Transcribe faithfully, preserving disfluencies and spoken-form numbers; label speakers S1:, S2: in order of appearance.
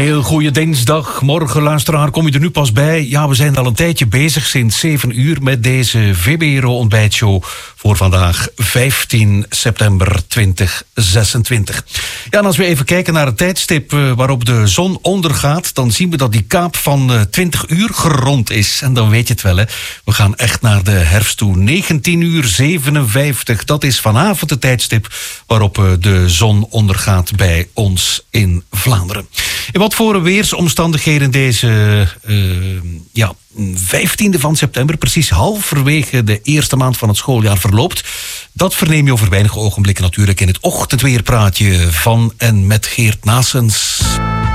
S1: heel goede dinsdag. Morgen, luisteraar, kom je er nu pas bij. Ja, we zijn al een tijdje bezig, sinds zeven uur... met deze V B R O-ontbijtshow voor vandaag, vijftien september tweeduizend zesentwintig. Ja, en als we even kijken naar het tijdstip waarop de zon ondergaat... dan zien we dat die kaap van twintig uur gerond is. En dan weet je het wel, hè. We gaan echt naar de herfst toe. negentien uur zevenenvijftig, dat is vanavond het tijdstip... waarop de zon ondergaat bij ons in Vlaanderen. In wat voor weersomstandigheden deze uh, ja, vijftiende van september... precies halverwege de eerste maand van het schooljaar verloopt... dat verneem je over weinig ogenblikken natuurlijk... in het ochtendweerpraatje van en met Geert Naessens.